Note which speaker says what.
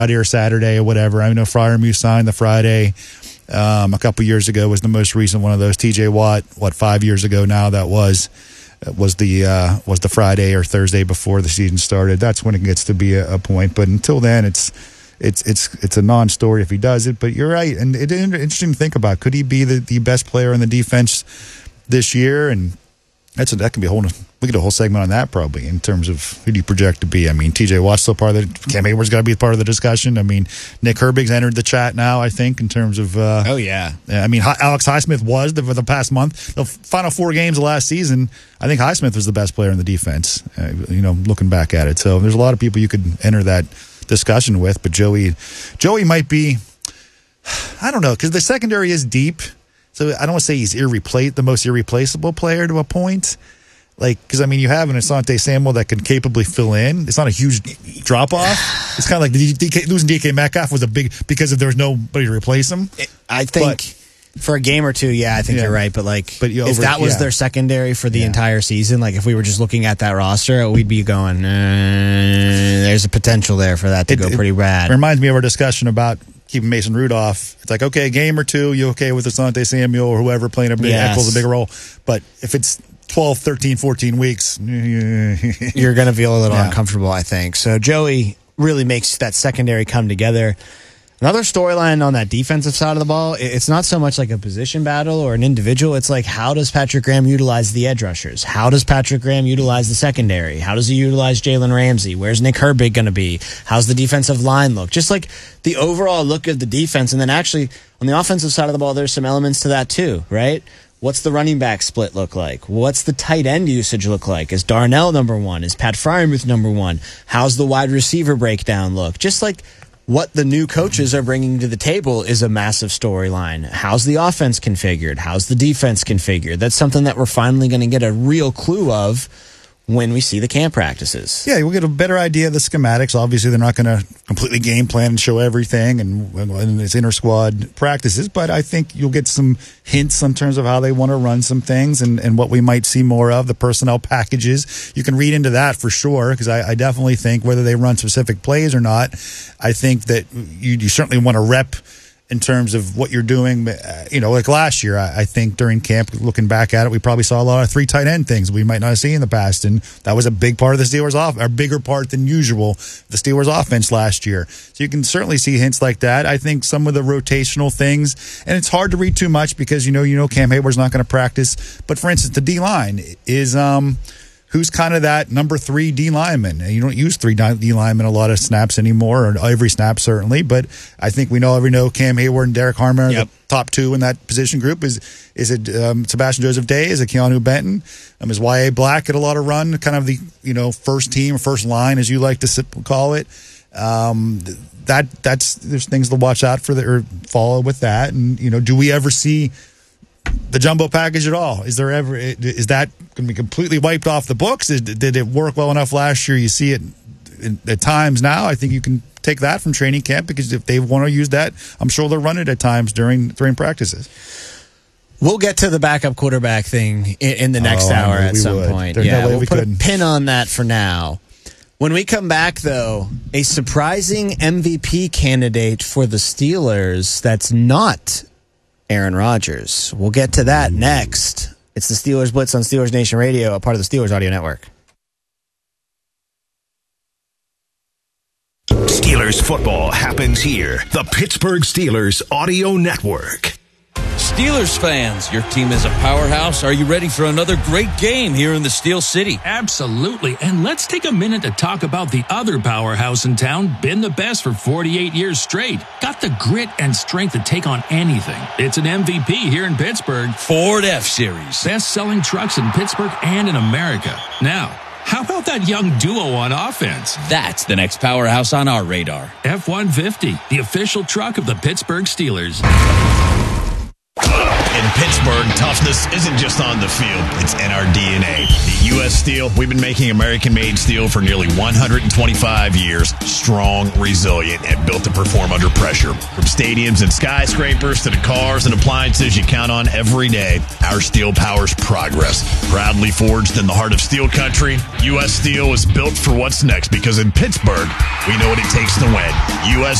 Speaker 1: Friday or Saturday or whatever. I know Freiermuth signed the Friday. A couple years ago was the most recent one of those. TJ Watt, 5 years ago now that was the Friday or Thursday before the season started. That's when it gets to be a point. But until then, it's a non-story if he does it. But you're right, and it's interesting to think about. Could he be the best player in the defense this year? And that could be we could do a whole segment on that probably in terms of who do you project to be. I mean, TJ Watt's still part of Cam Hayward's got to be part of the discussion. I mean, Nick Herbig's entered the chat now, I think, in terms of
Speaker 2: oh yeah.
Speaker 1: I mean, Alex Highsmith was for the past month. The final 4 games of last season, I think Highsmith was the best player in the defense. Looking back at it, so there's a lot of people you could enter that discussion with, but Joey might be. I don't know, because the secondary is deep. So I don't want to say he's the most irreplaceable player to a point. Because, I mean, you have an Asante Samuel that can capably fill in. It's not a huge drop-off. It's kind of like losing DK Metcalf was a big – because there was nobody to replace him.
Speaker 2: I think for a game or two, I think you're right. But, if that was their secondary for the entire season, if we were just looking at that roster, we'd be going, there's a potential there for that to go pretty bad.
Speaker 1: It reminds me of our discussion about – keeping Mason Rudolph. It's like, okay, a game or two, you okay with Asante Samuel or whoever playing equals a bigger role. But if it's 12, 13, 14 weeks,
Speaker 2: you're going to feel a little uncomfortable, I think. So Joey really makes that secondary come together. Another storyline on that defensive side of the ball, it's not so much like a position battle or an individual. It's like, how does Patrick Graham utilize the edge rushers? How does Patrick Graham utilize the secondary? How does he utilize Jalen Ramsey? Where's Nick Herbig going to be? How's the defensive line look? Just like the overall look of the defense. And then actually, on the offensive side of the ball, there's some elements to that too, right? What's the running back split look like? What's the tight end usage look like? Is Darnell number one? Is Pat Freiermuth number one? How's the wide receiver breakdown look? Just like what the new coaches are bringing to the table is a massive storyline. How's the offense configured? How's the defense configured? That's something that we're finally going to get a real clue of when we see the camp practices.
Speaker 1: Yeah, we'll get a better idea of the schematics. Obviously, they're not going to completely game plan and show everything and it's inter-squad practices, but I think you'll get some hints in terms of how they want to run some things and what we might see more of, the personnel packages. You can read into that for sure, because I definitely think whether they run specific plays or not, I think that you certainly want to rep in terms of what you're doing. Like last year, I think during camp, looking back at it, we probably saw a lot of 3 tight end things we might not have seen in the past, and that was a big part of the Steelers' offense, a bigger part than usual, the Steelers' offense last year. So you can certainly see hints like that. I think some of the rotational things, and it's hard to read too much because Cam Hayward's not going to practice, but for instance, the D-line is who's kind of that number 3 D lineman. And you don't use 3 D linemen a lot of snaps anymore, or every snap certainly, but I think we know Cam Hayward and Derek Harmon are the top 2 in that position group. Is it Sebastian Joseph Day? Is it Keanu Benton? Is Y.A. Black get a lot of run? Kind of the first team, first line, as you like to call it. There's things to watch out for or follow with that. And do we ever see the jumbo package at all? Is that going to be completely wiped off the books? Did it work well enough last year? You see it at times now. I think you can take that from training camp, because if they want to use that, I'm sure they'll run it at times during practices.
Speaker 2: We'll get to the backup quarterback thing in the next hour at some point.
Speaker 1: There's no way
Speaker 2: we'll put a pin on that for now. When we come back, though, a surprising MVP candidate for the Steelers that's not Aaron Rodgers. We'll get to that next. It's the Steelers Blitz on Steelers Nation Radio, a part of the Steelers Audio Network.
Speaker 3: Steelers football happens here. The Pittsburgh Steelers Audio Network.
Speaker 4: Steelers fans, your team is a powerhouse. Are you ready for another great game here in the Steel City?
Speaker 5: Absolutely. And let's take a minute to talk about the other powerhouse in town, been the best for 48 years straight. Got the grit and strength to take on anything. It's an MVP here in Pittsburgh.
Speaker 4: Ford F-Series.
Speaker 5: Best-selling trucks in Pittsburgh and in America. Now, how about that young duo on offense?
Speaker 4: That's the next powerhouse on our radar.
Speaker 5: F-150, the official truck of the Pittsburgh Steelers.
Speaker 6: In Pittsburgh, toughness isn't just on the field, it's in our DNA. At U.S. Steel, we've been making American-made steel for nearly 125 years, strong, resilient, and built to perform under pressure. From stadiums and skyscrapers to the cars and appliances you count on every day, our steel powers progress. Proudly forged in the heart of steel country, U.S. Steel is built for what's next because in Pittsburgh, we know what it takes to win. U.S.